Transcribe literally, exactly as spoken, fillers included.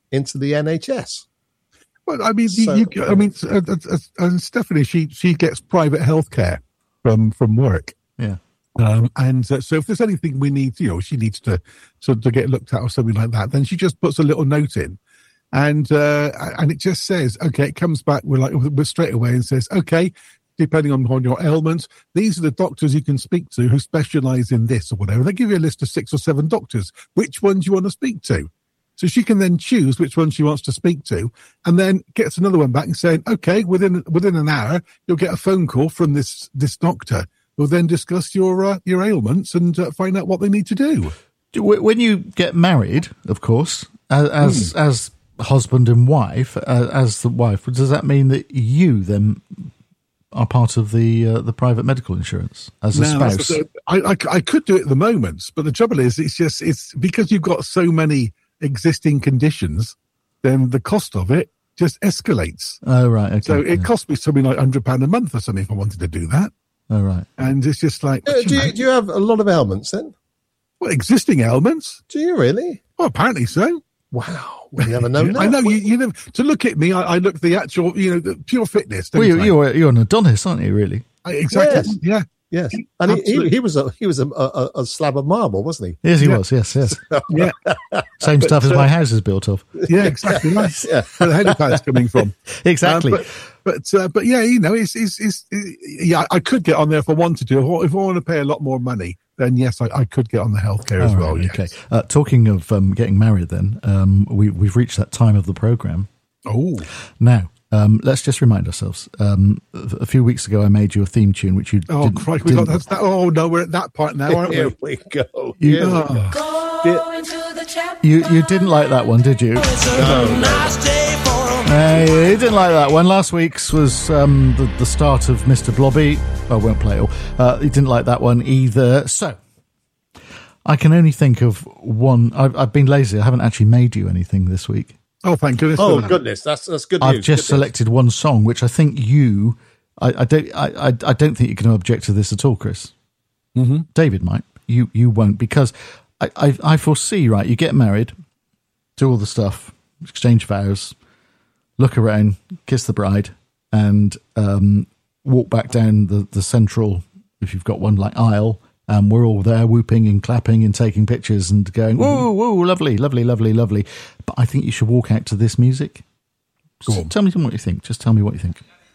into the N H S. Well, I mean, So- you, I mean, uh, uh, uh, Stephanie, she she gets private healthcare from from work. Yeah. Um, and uh, so if there's anything we need, you know, she needs to, to to get looked at or something like that, then she just puts a little note in, and uh, and it just says, okay, it comes back with like with straight away and says, okay, depending on, on your ailments, these are the doctors you can speak to who specialise in this or whatever. They give you a list of six or seven doctors. Which ones you want to speak to? So she can then choose which one she wants to speak to, and then gets another one back and saying, okay, within within an hour, you'll get a phone call from this this doctor. We'll then discuss your uh, your ailments and uh, find out what they need to do. When you get married, of course, as as, mm. as husband and wife, uh, as the wife, does that mean that you then are part of the uh, the private medical insurance as a no, spouse? I, I I could do it at the moment, but the trouble is, it's just it's because you've got so many existing conditions, then the cost of it just escalates. Oh right, okay. So it yeah. costs me something like one hundred pounds a month or something if I wanted to do that. Oh, right. And it's just like... Uh, do, you, do you have a lot of ailments then? Well, existing ailments. Do you really? Well, apparently so. Wow. We never know that. I know. You, you never, to look at me, I, I look the actual, you know, the pure fitness. Well, you, you're, you're an Adonis, aren't you, really? I, exactly. Yes. Yeah. Yes. And he, he, he was a he was a, a, a slab of marble, wasn't he? Yes, he Yeah. was. Yes, yes. Yeah. Same But, stuff as uh, my house is built of. Yeah, exactly. Right. Yeah. Where the helipad's coming from. Exactly. Um, but but, uh, but yeah, you know, it's, it's, it's, yeah, I could get on there if I wanted to. If I, if I want to pay a lot more money, then yes, I, I could get on the healthcare as All well. right, Yes. okay. Uh, talking of um, getting married, then um, we, we've reached that time of the program. Oh, Now, um, let's just remind ourselves. Um, a few weeks ago, I made you a theme tune, which you oh, didn't. Christ, we got didn't- that's that. Oh no, we're at that part now, aren't Here we? we go. You- Here we Oh. go. You you didn't like that one, did you? No, No, you didn't like that one. Last week's was um, the, the start of Mister Blobby. I won't play it all. Uh, you didn't like that one either. So, I can only think of one. I've, I've been lazy. I haven't actually made you anything this week. Oh, thank goodness. Oh for that. goodness, that's that's good I've news. just good news. selected one song, which I think you. I, I don't. I, I, I don't think you're going to object to this at all, Chris. Mm-hmm. David might. You you won't, because I, I I foresee, right, you get married, do all the stuff, exchange vows, look around, kiss the bride, and um, walk back down the, the central, if you've got one, like aisle, and we're all there whooping and clapping and taking pictures and going, whoa, whoa, lovely, lovely, lovely, lovely. But I think you should walk out to this music. Go So on. tell me what you think. Just tell me what you think.